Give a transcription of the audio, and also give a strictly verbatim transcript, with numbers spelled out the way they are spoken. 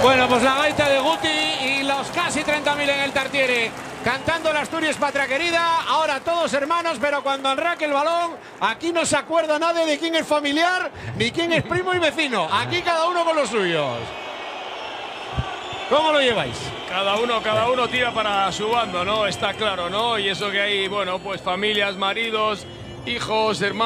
Bueno, pues la gaita de Guti y los casi treinta mil en el Tartiere cantando la Asturias patria querida. Ahora todos hermanos, pero cuando arranque el balón, aquí no se acuerda nadie de quién es familiar ni quién es primo y vecino. Aquí cada uno con los suyos. ¿Cómo lo lleváis? Cada uno, cada uno tira para su bando, ¿no? Está claro, ¿no? Y eso que hay, bueno, pues familias, maridos, hijos, hermanos.